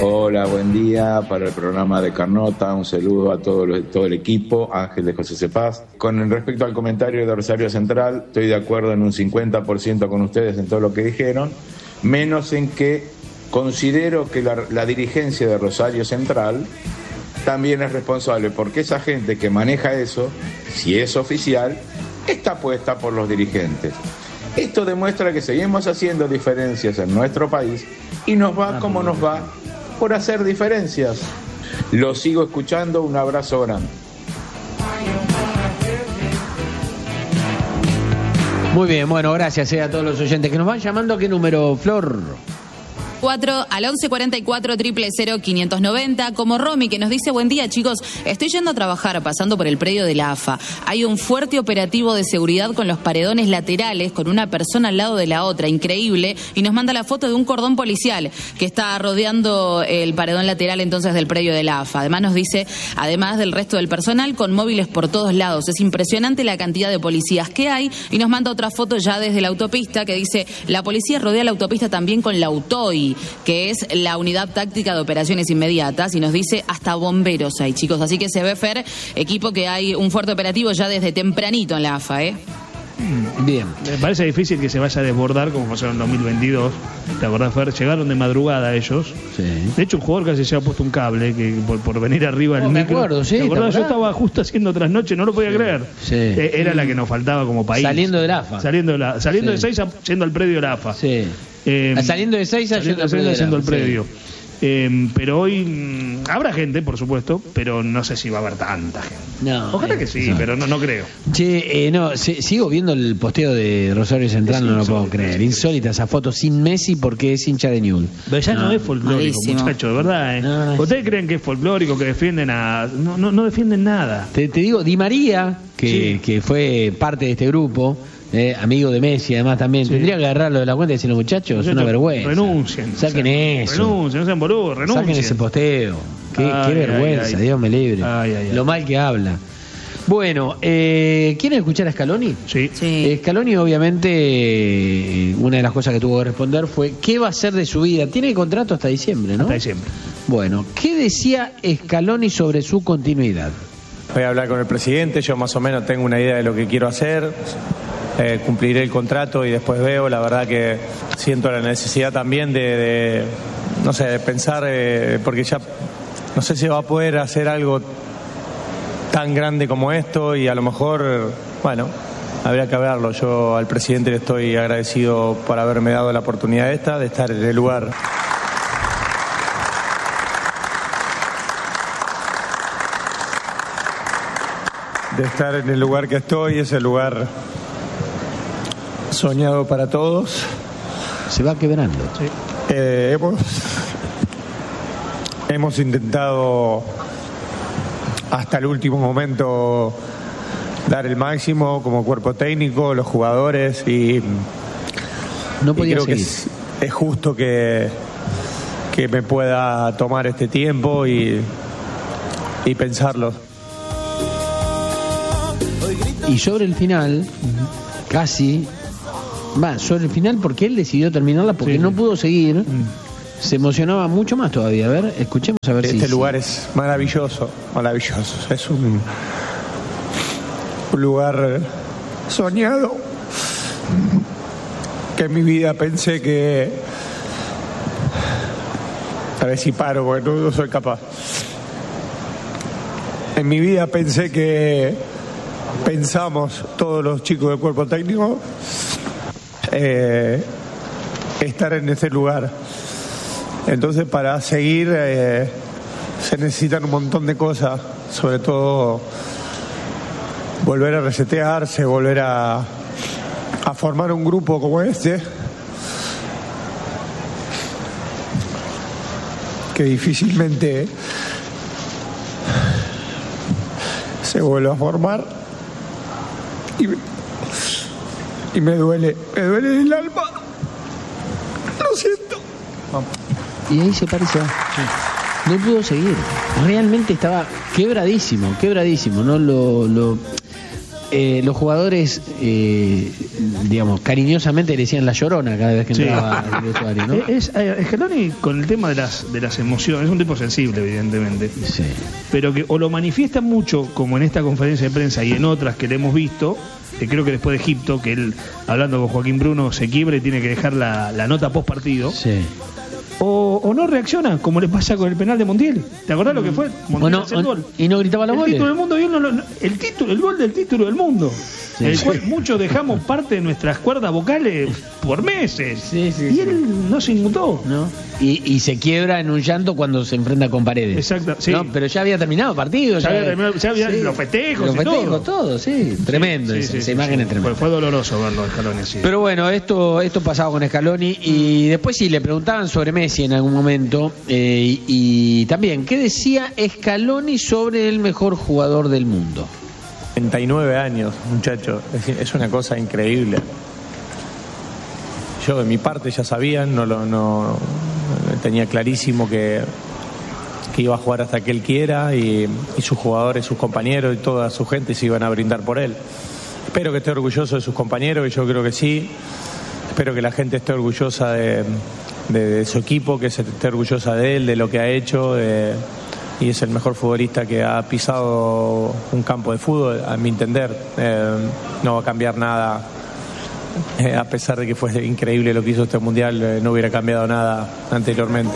Hola, buen día para el programa de Carnota. Un saludo a todo el equipo. Ángel de José Cepaz. Con respecto al comentario de Rosario Central, estoy de acuerdo en un 50% con ustedes en todo lo que dijeron, menos en que considero que la dirigencia de Rosario Central también es responsable, porque esa gente que maneja eso, si es oficial, está puesta por los dirigentes. Esto demuestra que seguimos haciendo diferencias en nuestro país y nos va como nos va por hacer diferencias. Lo sigo escuchando, un abrazo grande. Muy bien, bueno, gracias a todos los oyentes que nos van llamando. ¿Qué número, Flor? 4 al 11 44 000 590, como Romy, que nos dice: buen día, chicos, estoy yendo a trabajar pasando por el predio de la AFA. Hay un fuerte operativo de seguridad con los paredones laterales, con una persona al lado de la otra, increíble, y nos manda la foto de un cordón policial que está rodeando el paredón lateral entonces del predio de la AFA. Además nos dice, además del resto del personal, con móviles por todos lados. Es impresionante la cantidad de policías que hay, y nos manda otra foto ya desde la autopista que dice: la policía rodea la autopista también con la UTOI, que es la Unidad Táctica de Operaciones Inmediatas, y nos dice hasta bomberos hay, chicos. Así que se ve, Fer, equipo, que hay un fuerte operativo ya desde tempranito en la AFA, ¿eh? Bien. Me parece difícil que se vaya a desbordar como pasó en 2022. ¿Te acordás, Fer? Llegaron de madrugada ellos. Sí. De hecho, un jugador casi se ha puesto un cable que por venir arriba del micro. Me acuerdo, sí. ¿Te acordás? Yo estaba justo haciendo trasnoche, no lo podía creer. Sí. Era la que nos faltaba como país. Saliendo del AFA. Saliendo de 6 yendo al predio del AFA. Sí. Saliendo de 6 yendo al predio. Pero hoy habrá gente, por supuesto, pero no sé si va a haber tanta gente. No, ojalá que sí, pero no creo. Che, sigo viendo el posteo de Rosario Central, no lo puedo creer. Insólita esa foto sin Messi porque es hincha de Newell's. Pero ya no es folclórico, muchachos, de verdad. No, ¿ustedes creen que es folclórico, que defienden a...? No defienden nada. Te digo, Di María, que fue parte de este grupo, amigo de Messi, además también, tendría que agarrarlo de la cuenta y decirle: muchachos, es una vergüenza. Renuncien. Saquen eso. Renuncien, no sean boludos, renuncien. Saquen ese posteo. Qué vergüenza, Dios me libre. Lo mal que habla. Bueno, ¿quieren escuchar a Scaloni? Sí. Scaloni, obviamente, una de las cosas que tuvo que responder fue: ¿qué va a hacer de su vida? Tiene contrato hasta diciembre, ¿no? Hasta diciembre. Bueno, ¿qué decía Scaloni sobre su continuidad? Voy a hablar con el presidente, yo más o menos tengo una idea de lo que quiero hacer. Cumpliré el contrato y después veo. La verdad que siento la necesidad también de pensar, porque ya no sé si va a poder hacer algo tan grande como esto, y a lo mejor, bueno, habría que verlo. Yo al presidente le estoy agradecido por haberme dado la oportunidad de estar en el lugar. De estar en el lugar que estoy, es el lugar soñado para todos. Se va quebrando. Sí. Hemos intentado hasta el último momento dar el máximo como cuerpo técnico, los jugadores, y no podía creo seguir. Que es justo que me pueda tomar este tiempo y pensarlo. Y sobre el final, casi... sobre el final, porque él decidió terminarla porque no pudo seguir, se emocionaba mucho más todavía. A ver, escuchemos a ver si... Este lugar es maravilloso. Es un lugar soñado, que en mi vida pensé que... A ver si paro, porque no soy capaz. En mi vida pensamos todos los chicos del cuerpo técnico, estar en ese lugar. Entonces, para seguir se necesitan un montón de cosas, sobre todo volver a resetearse, volver a formar un grupo como este, que difícilmente se vuelve a formar, y me duele en el alma. Lo siento. Y ahí se parece. No pudo seguir. Realmente estaba quebradísimo. No los jugadores, digamos, cariñosamente le decían la Llorona cada vez que entraba al vestuario, ¿no? Scaloni, con el tema de las emociones, es un tipo sensible, evidentemente. Sí. Pero que o lo manifiesta mucho, como en esta conferencia de prensa y en otras que le hemos visto, que creo que después de Egipto, que él, hablando con Joaquín Bruno, se quiebra y tiene que dejar la nota post partido. Sí. O no reacciona, como le pasa con el penal de Montiel. ¿Te acordás lo que fue? Montiel hace el gol. Y no gritaba los goles. El título del mundo, y él el gol del título del mundo. Sí, el cual muchos dejamos parte de nuestras cuerdas vocales por meses. Y él no se inmutó. ¿No? Y se quiebra en un llanto cuando se enfrenta con Paredes. Exacto, sí. ¿No? Pero ya había terminado el partido. Ya había los festejos y todo, sí. Tremendo, esa imagen es tremenda. Fue doloroso verlo, Scaloni así. Pero bueno, esto pasaba con Scaloni. Y después sí, le preguntaban sobre Messi en algún momento. Y también, ¿qué decía Scaloni sobre el mejor jugador del mundo? 39 años, muchacho, es una cosa increíble. Yo de mi parte ya sabían, no tenía clarísimo que iba a jugar hasta que él quiera y sus jugadores, sus compañeros y toda su gente se iban a brindar por él. Espero que esté orgulloso de sus compañeros, y yo creo que sí. Espero que la gente esté orgullosa de su equipo, que esté orgullosa de él, de lo que ha hecho, y es el mejor futbolista que ha pisado un campo de fútbol, a mi entender. No va a cambiar nada, a pesar de que fue increíble lo que hizo este mundial, no hubiera cambiado nada anteriormente.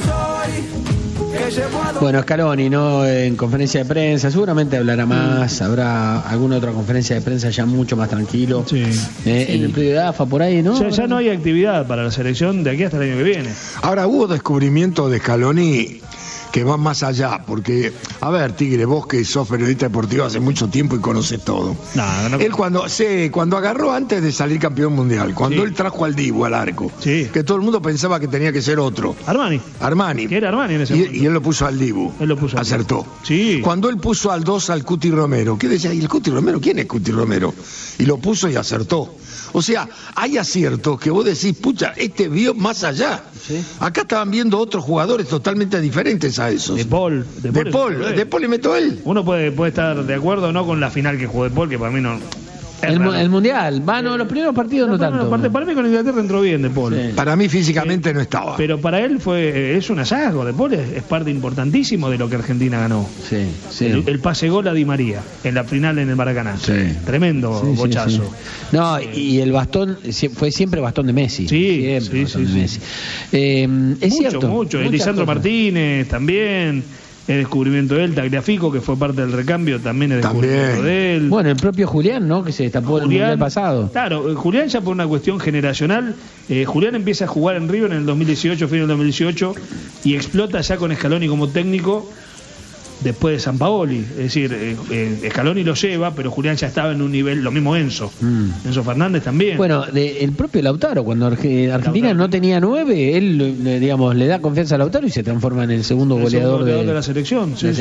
Bueno, Scaloni, ¿no? En conferencia de prensa, seguramente hablará más, habrá alguna otra conferencia de prensa ya mucho más tranquilo. Sí. En el predio de AFA, por ahí, ¿no? Ya no hay actividad para la selección de aquí hasta el año que viene. Ahora, hubo descubrimiento de Scaloni que van más allá, porque, a ver, Tigre, vos que sos periodista deportivo hace mucho tiempo y conoces todo. No. Él cuando agarró antes de salir campeón mundial, cuando él trajo al Dibu al arco, que todo el mundo pensaba que tenía que ser otro. Armani. Que era Armani en ese momento. Y él lo puso al Dibu. Acertó. Sí. Cuando él puso al 2 al Cuti Romero, ¿qué decía? ¿Y el Cuti Romero? ¿Quién es Cuti Romero? Y lo puso y acertó. O sea, hay aciertos que vos decís, pucha, vio más allá. Sí. Acá estaban viendo otros jugadores totalmente diferentes a esos. De Paul le meto él. Uno puede estar de acuerdo no con la final que jugó De Paul, que para mí no. El mundial, los primeros partidos no tanto. Para mí con Inglaterra entró bien De Paul. Sí. Para mí físicamente no estaba. Pero para él es un hallazgo. De Paul es parte importantísimo de lo que Argentina ganó. Sí. El pase gol a Di María en la final en el Maracaná. Sí. Tremendo bochazo. Sí. No, y el bastón fue siempre bastón de Messi. Sí. Messi. Es cierto. Mucho. Lisandro Martínez también. El descubrimiento de él, Tagliafico, que fue parte del recambio, también el descubrimiento de él. Bueno, el propio Julián, ¿no? Que se destapó el mundial pasado. Claro, Julián ya por una cuestión generacional. Julián empieza a jugar en River en el 2018, fin del 2018, y explota ya con Scaloni como técnico después de Sampaoli. Es decir, Scaloni lo lleva, pero Julián ya estaba en un nivel, lo mismo Enzo. Enzo Fernández también. Bueno, el propio Lautaro, cuando Argentina no tenía 9, él, digamos, le da confianza a Lautaro y se transforma en el segundo goleador de la selección. Sí.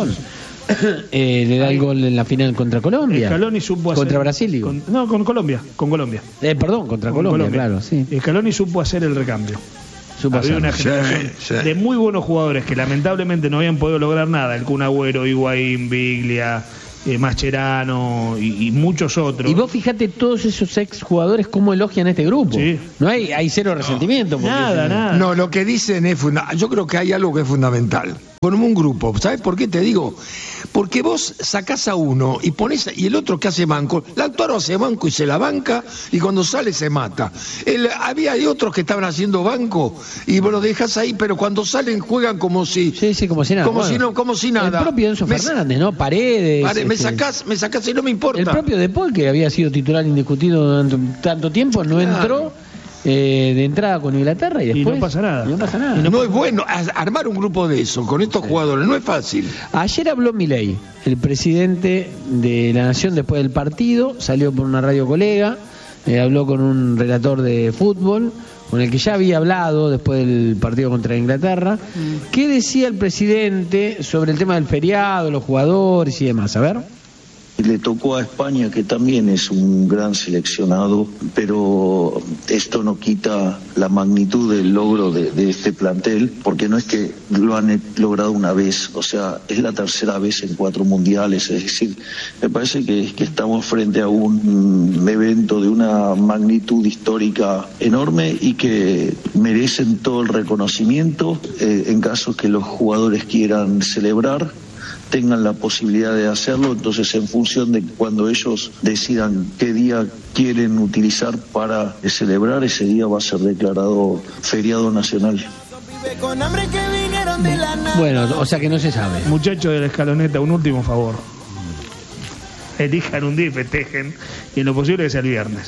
Le da el gol en la final contra Colombia. Scaloni supo hacer, contra Brasil. Con Colombia. Contra Colombia, claro, sí. Scaloni supo hacer el recambio. Había una generación de muy buenos jugadores que lamentablemente no habían podido lograr nada. El Kun Agüero, Higuaín, Biglia, Mascherano y muchos otros. Y vos fíjate todos esos ex jugadores cómo elogian este grupo. Sí. No hay cero resentimiento. Nada. No, lo que dicen es fundamental. Yo creo que hay algo que es fundamental. Ponemos un grupo, ¿sabes por qué te digo? Porque vos sacás a uno y el otro que hace banco, Lautaro hace banco y se la banca, y cuando sale se mata. Había otros que estaban haciendo banco y vos los dejás ahí, pero cuando salen juegan como si... Sí, como si nada. Como si nada. El propio Enzo Fernández, ¿no? Paredes. Me sacás y no me importa. El propio De Paul, que había sido titular indiscutido durante tanto tiempo, no entró de entrada con Inglaterra y después... Y no pasa nada. No es bueno armar un grupo de eso, con estos jugadores, no es fácil. Ayer habló Milei, el presidente de la Nación, después del partido, salió por una radio colega, habló con un relator de fútbol, con el que ya había hablado después del partido contra Inglaterra. ¿Qué decía el presidente sobre el tema del feriado, los jugadores y demás? A ver. Le tocó a España, que también es un gran seleccionado, pero esto no quita la magnitud del logro de este plantel, porque no es que lo han logrado una vez, o sea, es la tercera vez en 4 mundiales, es decir, me parece que estamos frente a un evento de una magnitud histórica enorme y que merecen todo el reconocimiento en caso que los jugadores quieran celebrar, tengan la posibilidad de hacerlo. Entonces, en función de cuando ellos decidan qué día quieren utilizar para celebrar, ese día va a ser declarado feriado nacional. Bueno, o sea que no se sabe. Muchachos de la escaloneta, un último favor. Elijan un día y festejen, y en lo posible que sea el viernes.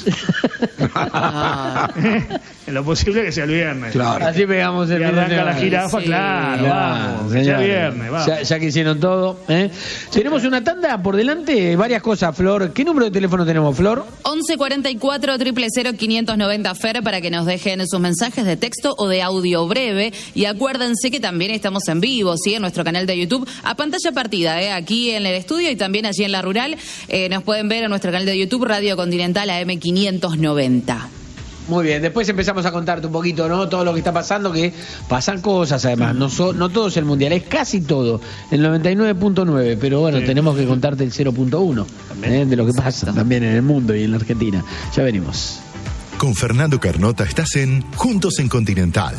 En lo posible que sea el viernes. Claro. Así pegamos el viernes. Arranca la jirafa, sí, claro, vamos. Ya viernes, vamos. Ya que hicieron todo. Tenemos una tanda por delante, varias cosas, Flor. ¿Qué número de teléfono tenemos, Flor? 1144 000 590 Fer, para que nos dejen sus mensajes de texto o de audio breve. Y acuérdense que también estamos en vivo, ¿sí? En nuestro canal de YouTube, a pantalla partida, aquí en el estudio y también allí en La Rural. Nos pueden ver en nuestro canal de YouTube, Radio Continental AM590. Muy bien, después empezamos a contarte un poquito, ¿no? Todo lo que está pasando, que pasan cosas además, no todo es el Mundial, es casi todo, el 99.9, pero bueno, sí, tenemos que contarte el 0.1 de lo que pasa también en el mundo y en la Argentina. Ya venimos. Con Fernando Carnota estás en Juntos en Continental.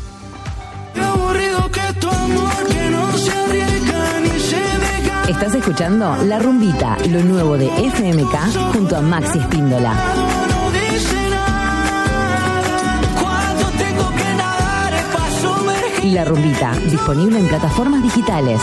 Estás escuchando La Rumbita, lo nuevo de FMK, junto a Maxi Espíndola. La Rumbita, disponible en plataformas digitales.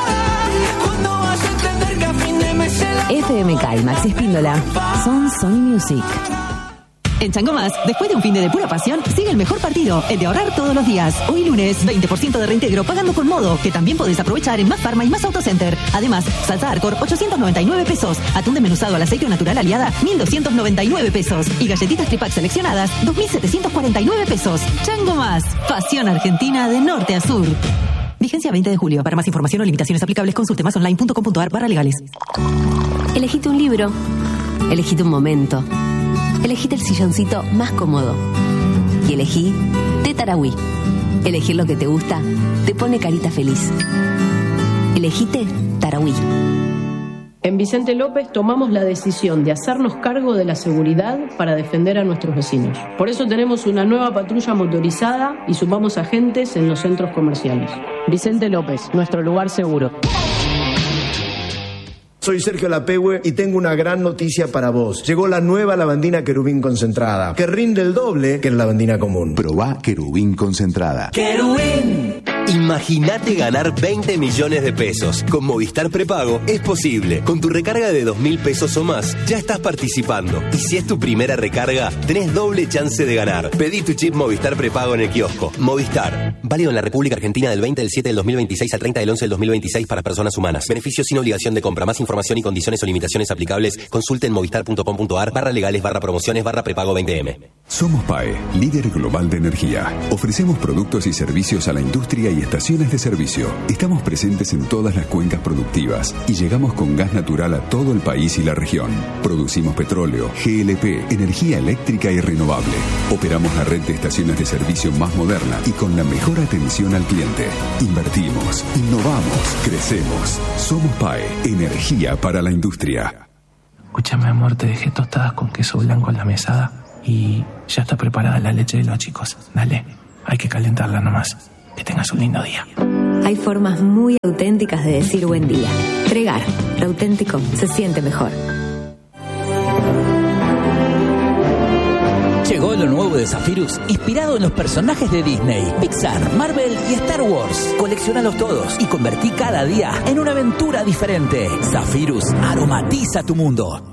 FMK y Maxi Espíndola son Sony Music. En Chango Más, después de un fin de pura pasión, sigue el mejor partido, el de ahorrar todos los días. Hoy lunes, 20% de reintegro pagando con Modo, que también podés aprovechar en Más Pharma y Más Autocenter. Además, salsa Arcor, 899 pesos. Atún desmenuzado al aceite natural Aliada, 1.299 pesos. Y galletitas Tripac seleccionadas, 2.749 pesos. Chango Más, pasión argentina de norte a sur. Vigencia 20 de julio. Para más información o limitaciones aplicables, consulte masonline.com.ar/legales. Elegite un libro. Elegite un momento. Elegite el silloncito más cómodo. Y elegí Té Tarahui. Elegir lo que te gusta te pone carita feliz. Elegite Tarahui. En Vicente López tomamos la decisión de hacernos cargo de la seguridad para defender a nuestros vecinos. Por eso tenemos una nueva patrulla motorizada y sumamos agentes en los centros comerciales. Vicente López, nuestro lugar seguro. Soy Sergio Lapehue y tengo una gran noticia para vos. Llegó la nueva lavandina Querubín concentrada, que rinde el doble que la lavandina común. Probá Querubín concentrada. ¡Querubín! Imagínate ganar 20 millones de pesos. Con Movistar Prepago es posible. Con tu recarga de 2.000 pesos o más, ya estás participando. Y si es tu primera recarga, tenés doble chance de ganar. Pedí tu chip Movistar Prepago en el kiosco. Movistar. Válido en la República Argentina del 20 del 7 del 2026 al 30 del 11 del 2026 para personas humanas. Beneficio sin obligación de compra. Más información y condiciones o limitaciones aplicables, consulte en movistar.com.ar/legales/prepago 20M. Somos PAE, líder global de energía. Ofrecemos productos y servicios a la industria y estaciones de servicio. Estamos presentes en todas las cuencas productivas y llegamos con gas natural a todo el país y la región. Producimos petróleo, GLP, energía eléctrica y renovable. Operamos la red de estaciones de servicio más moderna y con la mejor atención al cliente. Invertimos, innovamos, crecemos. Somos PAE, energía para la industria. Escúchame, amor, te dejé tostadas con queso blanco en la mesada y ya está preparada la leche de los chicos. Dale, hay que calentarla nomás. Que tengas un lindo día. Hay formas muy auténticas de decir buen día. Tregar, lo auténtico se siente mejor. Llegó lo nuevo de Zephyrus, inspirado en los personajes de Disney, Pixar, Marvel y Star Wars. Colecciónalos todos y convertí cada día en una aventura diferente. Zephyrus aromatiza tu mundo.